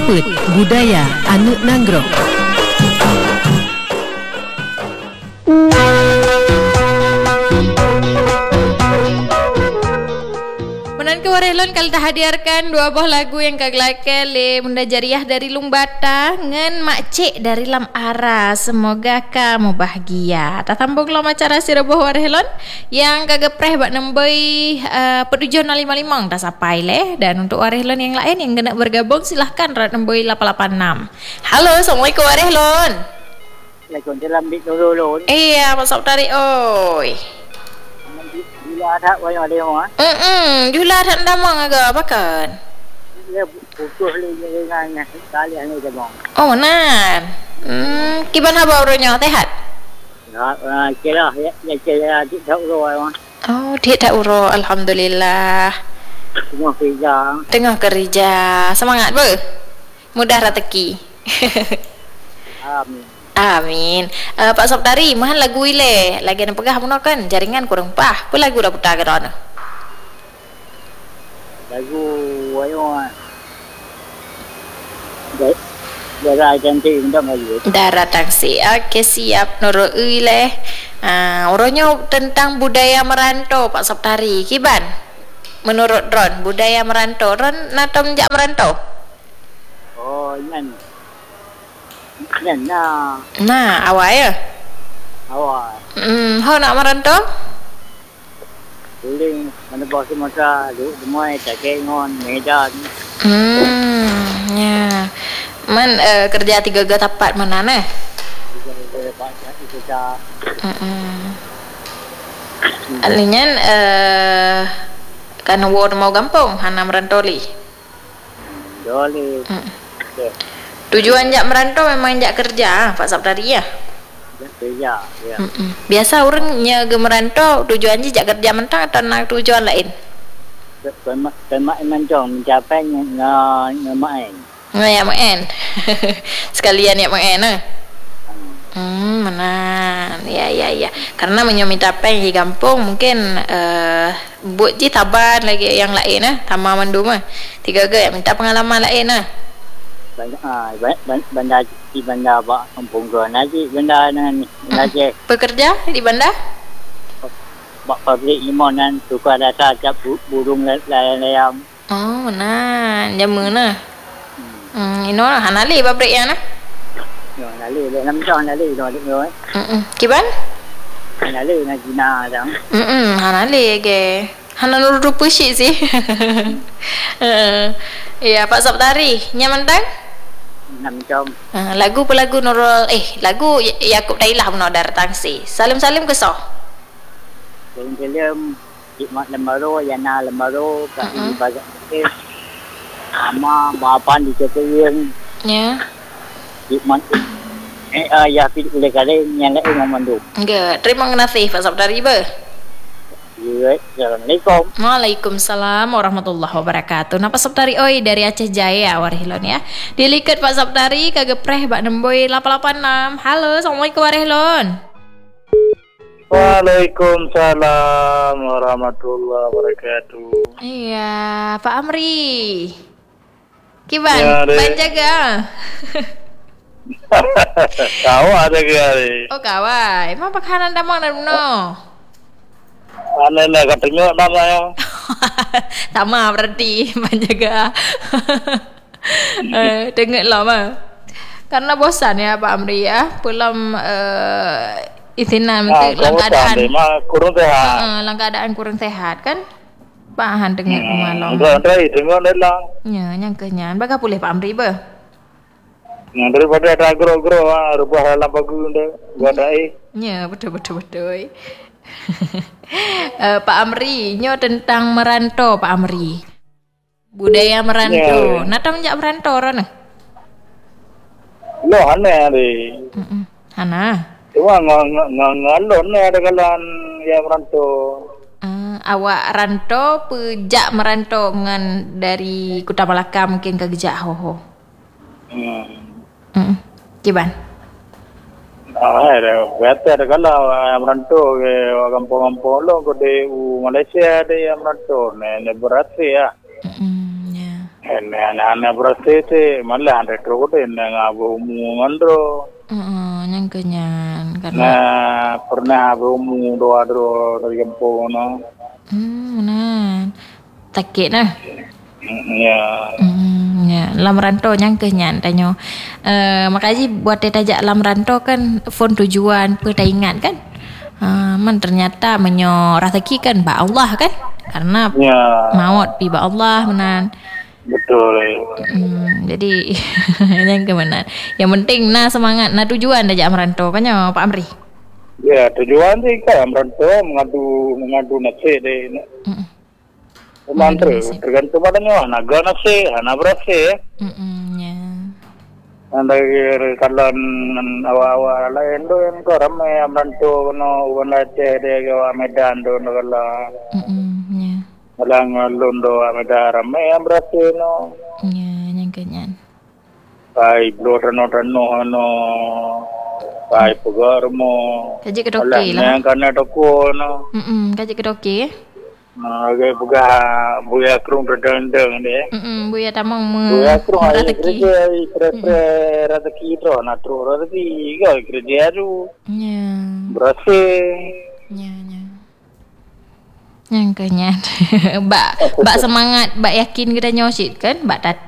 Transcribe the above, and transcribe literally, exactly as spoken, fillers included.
Input Budaya Anu Nanggro. Menan ke warelon kali dah hadirkan dua buah lagu yang kagelakan le Bunda Jariah dari Lumbata ngen Mak Cik dari Lam Ara. Semoga kamu bahagia. Tak tambung lo macara si buah warelon yang kagepreh bak nemboi uh, pertujuan lima lima dah sampai le. Dan untuk warelon yang lain yang kena bergabung silahkan rat nemboi lapan lapan enam. Halo, Assalamualaikum warelon. Waalaikumsalam Bik Nurul. Iya, masuk tarik oi. Bila ada banyak dia mah. Hmm, jula tak damang agak apa kan? Dia putus le dengan sekali ni dia bang. Oh, nan. Hmm, gimana barunya? Sehat? Ya, kira ya, ya kira tidak urus mah. Oh, dia tak uro. Alhamdulillah. Semua kerja. Tengah kerja. Semangat ber. Mudah rezeki. Amin. Amin. Uh, Pak Sabtari, mahal lagu ile. Lagi ada pegah pun kan? Jaringan kurang pah. Apa lagu dah putar ke sana? Lagu ayo mah. Darah cantik untuk lagi. Darah tangsi. Okey, siap. Nurul ile. Ah, uh, orangnya tentang budaya merantau Pak Sabtari. Kiban? Menurut Ron, budaya merantau. Ron natom jak merantau? Oh, nyan. Nyan nah. Nah, awak ya? Awak. Hmm, how nak merantau? Tuling mana bos masa duk semua tak kengon Medan. Hmm, ya. Man uh, kerja tiga ga tapat mana nah? Kita baca itu dah. Hmm. Alinyan eh kan war mau gampang hana merantau li. Boleh. Hmm. Tujuan jak merantau memang jak kerja Pak Sabtari ya. Ya, ya. Hmm. Biasa orangnya ge merantau tujuan je jak kerja mentang atau nak tujuan lain. Kemak mencong mencapai ngemain. Ngayak main. Sekalian ya main ah. Hmm, menan. Ya ya ya. Karena menyomita peng di kampung mungkin uh, buat je taban lagi yang lain ah, tamam mandu mah. Tiga ga minta pengalaman lain ah. Banyak ah benda di benda apa kampung gua nanti benda nan nanti bekerja di bandar bak pabrik limonan tukar rasa cap burung layang-layang. Oh, menan. Jamu nah. Hmm, ino hanali pabrik yang nah. Yo nali le nam chong nali do được rồi. Hmm, kiban? Nali na Cina dang. Hmm, hanali ke. Hana rupa sih sih. Ya, Pak Sabtari, nyaman tak? Nam chong. Uh, lagu pelagu Nurul eh lagu Yakub Dailah pun ada tangsi. Salim-salim ke so. Film Ikmat Lembaru Yana Lembaru kat di bazar ke. Ama bapan di Ketuang. Ya. Ikmat eh uh, ya fit boleh kali yang lain memandu. Enggak, terima kasih Pak Sabtari ba. Assalamualaikum. Waalaikumsalam warahmatullahi wabarakatuh. Napa Sabtari oi dari Aceh Jaya warihilon ya. Dilikat Pak Sabtari kagepreh bak nemboi lapan lapan enam. Halo, Assalamualaikum warihilon. Waalaikumsalam warahmatullahi wabarakatuh. Iya, Pak Amri. Kiban, ya, banjaga. Kau ada ke hari? Oh kawai, emang pakanan damang dan no. Ane nak katanya namanya. Sama berarti menjaga. eh, Dengar lah mah. Karena bosan ya Pak Amri ya. Pulang uh, isinan ah, lang keadaan. Mah kurang sehat. Uh, lang keadaan kurang sehat kan? Pak Han dengar hmm, malam. Enggak ada dengar lah. Ya, nyangkanya. Baga boleh Pak Amri ba? Yang daripada ada gro-gro ah rubah dalam bagus dah. Gua dai. Ya, betul betul betul. uh, Pak Amri, nyo tentang merantau Pak Amri. Budaya merantau. Yeah. Nata menjak merantau rana. Lo aneh hari. Heeh. Hana. Cuma ngalon ada kalan yang merantau. Uh, awak rantau pejak merantau dengan dari Kota Melaka mungkin ke Gejak Hoho. Hmm. Heeh. Kiban? Ah, ada, betul ada kalau merantau ke kampung-kampung lo, ke di Malaysia ada yang merantau, ne, ne berat sih ya. Hmm, ya. Ene anak-anak berasa tu malah ada teruk tu ene ngabu umu mandro. Heeh, nyang kenyan karena Nah pernah abu umu doa doa dari kampung no. hmm nah. Takik nah. Ya. Hmm, ya, lam rantau nyang kenyan tanyo. Eh makanya buat dia tajak lam rantau kan phone tujuan pertaingan kan. Uh, man ternyata menyo rezeki kan ba Allah kan. Karena Ya. maut pi ba Allah menan. Betul. Hmm, jadi yang kemenan. Yang penting nah semangat, nah tujuan tajak merantau kan ya Pak Amri. Ya tujuan sih kan merantau mengadu mengadu nasi deh. Heeh. Mantra tergantung padanya naga nasi, anak berasa. Heeh, ya. Anda kalau awal-awal lain tu yang kau ramai merantau no wana cede ke Medan tu no kalau Heeh, ya. Malang londo Medan ramai yang berasa no. Ya, yang kenyan. Pai blor no no no pai pegar mo. Kaji kedoki lah. Yang kana toko no. Heeh, kaji kedoki. Nah, agak buka buaya kerung redang-redang deh. Heeh, buaya tamang me. Buaya kerung aja rezeki. kerja, kerja rezeki tu, nak terus rezeki, kau kerja tu. Ya. Berasa. Ya, ya. Yang kenyan. Bak, bak semangat, bak yakin kita nyosit kan, bak tat